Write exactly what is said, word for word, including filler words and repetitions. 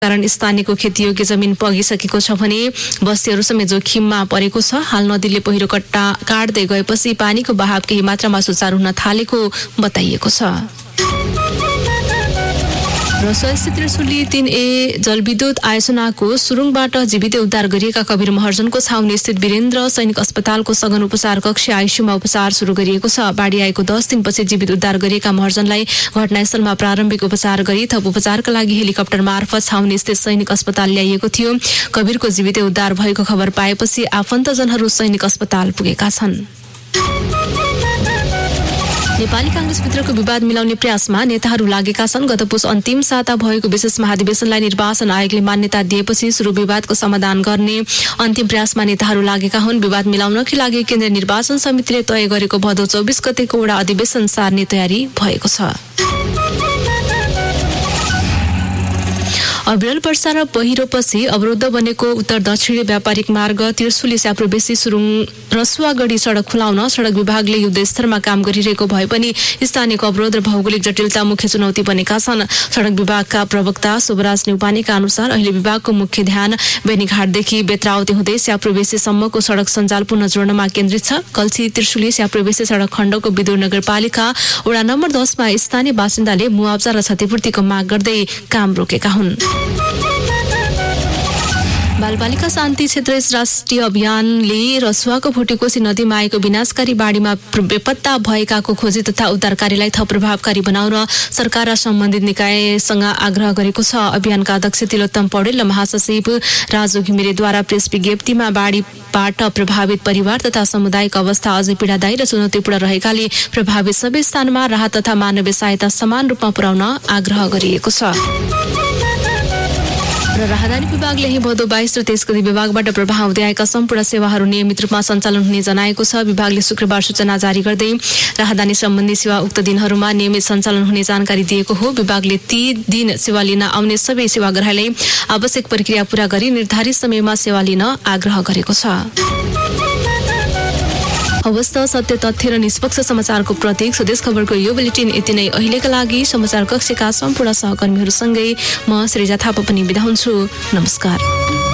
कारण स्थानीयको खेतीयोग्य जमिन बगिसकेको छ भने बस्तीहरू समेत जोखिममा परेको छ। हाल नदीले पहिरो कट्टा काट्दै गएपछि पानीको बहाव केही मात्रामा सुचारू हुन थालेको बताइएको छ। रसोई त्रिशुली तीन ए जलविद्युत आयोजनाको सुरुङबाट जीवित उद्धार गरिएका कवीर महर्जनको छाउनी स्थित वीरेन्द्र सैनिक अस्पतालको सघन उपचार कक्ष आइसियूमा उपचार सुरु गरिएको छ। बाढी आएको दस दिनपछि जीवित उद्धार गरिएका महर्जनलाई घटनास्थलमा प्रारम्भिक उपचार गरी थप उपचारका लागि हेलिकप्टर मार्फत छाउनी स्थित सैनिक अस्पताल ल्याइएको थियो। कवीरको जीवित उद्धार भएको खबर पाएपछि आफन्तजनहरू सैनिक अस्पताल पुगेका छन्। नेपाली कांग्रेसभित्रको विवाद मिलाउने प्रयासमा नेताहरू लागेका छन्। गत पुस अन्तिम साता भएको विशेष महाधिवेशनलाई निर्वाचन आयोगले मान्यता दिएपछि सुरु विवादको समाधान गर्ने अन्तिम प्रयासमा नेताहरू लागेका हुन्। विवाद मिलाउनकै लागि केन्द्रीय निर्वाचन समितिले तय गरेको भदौ चौबिस गतेको वडा अधिवेशन सार्ने तयारी भएको छ। अविरल वर्षा र पहिरोपछि अवरुद्ध बनेको उत्तर दक्षिणी व्यापारिक मार्ग त्रिशुली स्याप्रोबेसी सुरुङ रसुवागढी सडक खुलाउन सडक विभागले युद्धस्तरमा काम गरिरहेको भए पनि स्थानीयको अवरोध र भौगोलिक जटिलता मुख्य चुनौती बनेका छन्। सडक विभागका प्रवक्ता शुभराज न्यौपानेका अनुसार अहिले विभागको मुख्य ध्यान बेनीघाटदेखि बेत्रावती हुँदै स्याप्रोबेसीसम्मको सडक सञ्जाल पुनः जोड्नमा केन्द्रित छ। कल्छी त्रिशुली स्याप्रोबेसी सडक खण्डको विदुर नगरपालिका वडा नम्बर दसमा स्थानीय बासिन्दाले मुआवजा र क्षतिपूर्तिको माग गर्दै काम रोकेका हुन्। बालबालिका शान्ति क्षेत्र राष्ट्रिय अभियानले रसुवाको भुटेकोशी नदीमा आएको विनाशकारी बाढीमा बेपत्ता भएकाको खोजी तथा उद्धार कार्यलाई थप प्रभावकारी बनाउन सरकार र सम्बन्धित निकायसँग आग्रह गरेको छ। अभियानका अध्यक्ष तिलोत्तम पौडेल र महासचिव राजु घिमिरेद्वारा प्रेस विज्ञप्तिमा बाढीबाट प्रभावित परिवार तथा समुदायको अवस्था अझै पीडादायी र चुनौतीपूर्ण रहेकाले प्रभावित सबै स्थानमा राहत तथा मानवीय सहायता समान रूपमा पुर्याउन आग्रह गरिएको छ। र राहदानी विभागले यही भदौ बाइस र तेइस गते विभागबाट प्रवाह हुँदै आएका सम्पूर्ण सेवाहरू नियमित रूपमा सञ्चालन हुने जनाएको छ। विभागले शुक्रबार सूचना जारी गर्दै राहदानी सम्बन्धी सेवा उक्त दिनहरूमा नियमित सञ्चालन हुने जानकारी दिएको हो। विभागले ती दिन सेवा लिन आउने सबै सेवाग्राहीलाई आवश्यक प्रक्रिया पूरा गरी निर्धारित समयमा सेवा लिन आग्रह गरेको छ। अवस्था सत्य तथ्य र निष्पक्ष समाचारको प्रतीक स्वदेश खबरको यो बुलेटिन यति नै। अहिलेका लागि समाचार कक्षका सम्पूर्ण सहकर्मीहरूसँगै म श्रीजा थापा पनि बिदा हुन्छु। नमस्कार।